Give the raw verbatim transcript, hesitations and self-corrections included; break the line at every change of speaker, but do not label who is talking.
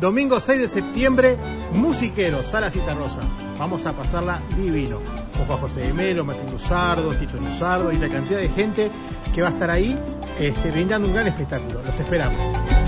Domingo seis de septiembre, Musiquero, Sala Citarrosa. Vamos a pasarla divino. Con Juan José de Melo, Martín Luzardo, Tito Luzardo y la cantidad de gente que va a estar ahí este, brindando un gran espectáculo. Los esperamos.